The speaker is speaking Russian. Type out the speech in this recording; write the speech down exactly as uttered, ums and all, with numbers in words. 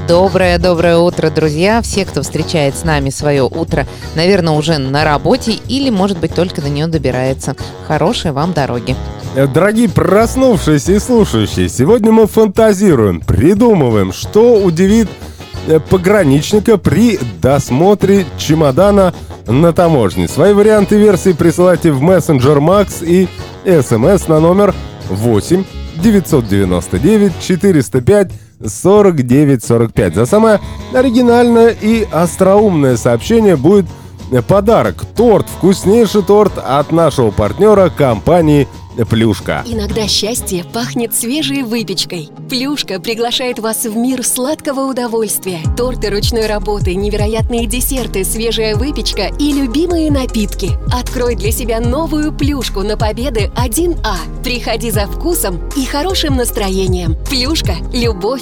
Доброе-доброе утро, друзья. Все, кто встречает с нами свое утро, наверное, уже на работе или, может быть, только до нее добирается. Хорошей вам дороги. Дорогие проснувшиеся и слушающие, сегодня мы фантазируем, придумываем, что удивит пограничника при досмотре чемодана на таможне. Свои варианты версии присылайте в мессенджер Макс и смс на номер восемь девятьсот девяносто девять четыреста пять сорок девять сорок пять. За самое оригинальное и остроумное сообщение будет подарок. Торт, вкуснейший торт от нашего партнера компании «Плюшка». Иногда счастье пахнет свежей выпечкой. «Плюшка» приглашает вас в мир сладкого удовольствия. Торты ручной работы, невероятные десерты, свежая выпечка и любимые напитки. Открой для себя новую «Плюшку» на Победы один А. Приходи за вкусом и хорошим настроением. «Плюшка» – любовь